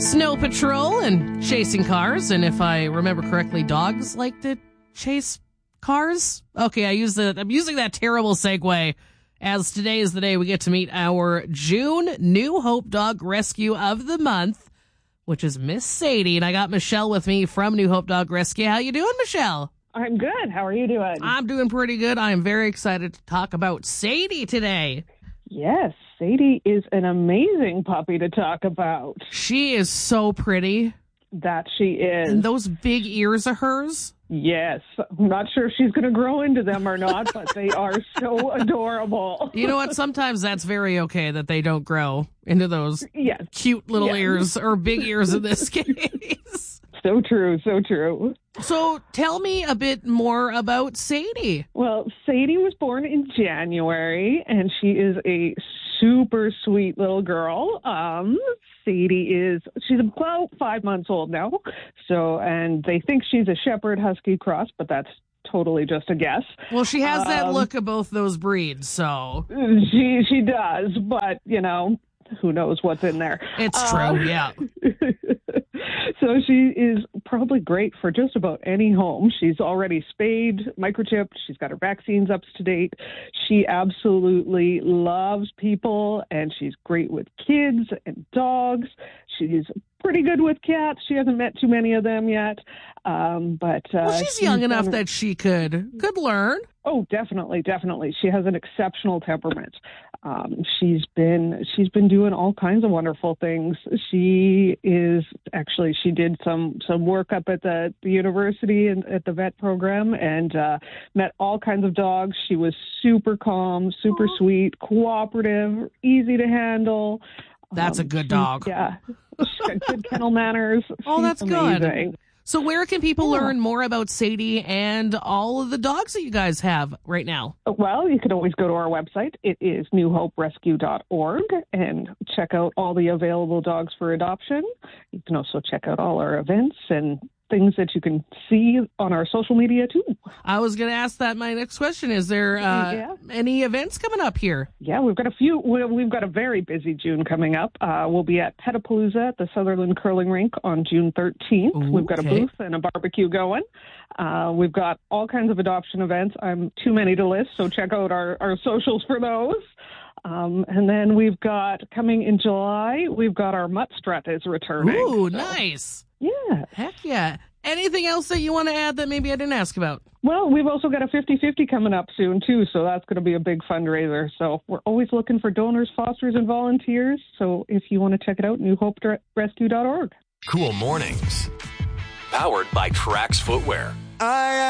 Snow Patrol and chasing cars. And if I remember correctly, dogs like to chase cars. Okay, I'm using that terrible segue, as today is the day we get to meet our June New Hope Dog Rescue of the Month, which is Miss Sadie. And I got Michelle with me from New Hope Dog Rescue. How you doing, Michelle? I'm good. How are you doing? I'm doing pretty good. I am very excited to talk about Sadie today. Yes, Sadie is an amazing puppy to talk about. She is so pretty. That she is. And those big ears of hers. Yes. I'm not sure if she's going to grow into them or not, but they are so adorable. You know what? Sometimes that's very okay that they don't grow into those cute little ears, or big ears in this case. So true, so true. So tell me a bit more about Sadie. Well, Sadie was born in January, and she is a super sweet little girl. She's about 5 months old now. And they think she's a Shepherd Husky cross, but that's totally just a guess. Well, she has that look of both those breeds, so. She does, but, who knows what's in there. It's true, yeah. So she is probably great for just about any home. She's already spayed, microchipped. She's got her vaccines up to date. She absolutely loves people, and she's great with kids and dogs. She's pretty good with cats. She hasn't met too many of them yet. She's young enough that she could learn. Oh, definitely. She has an exceptional temperament. She's been doing all kinds of wonderful things. She did some work up at the university and at the vet program, and met all kinds of dogs. She was super calm, super sweet, cooperative, easy to handle. That's a good dog. Yeah. She's got good kennel manners. Oh, that's amazing. good. So where can people learn more about Sadie and all of the dogs that you guys have right now? Well, you can always go to our website. It is newhoperescue.org, and check out all the available dogs for adoption. You can also check out all our events and things that you can see on our social media too. I was going to ask that. My next question, is there any events coming up here? Yeah, we've got a few. We've got a very busy June coming up. We'll be at Petapalooza at the Sutherland Curling Rink on June 13th. Ooh, we've got a booth and a barbecue going. We've got all kinds of adoption events. I'm too many to list, so check out our socials for those. And then we've got, coming in July, we've got our Mutt Strut is returning. Ooh, nice. Yeah. Heck yeah. Anything else that you want to add that maybe I didn't ask about? Well, we've also got a 50-50 coming up soon, too, so that's going to be a big fundraiser. So we're always looking for donors, fosters, and volunteers. So if you want to check it out, newhoperescue.org. Cool Mornings. Powered by Trax Footwear.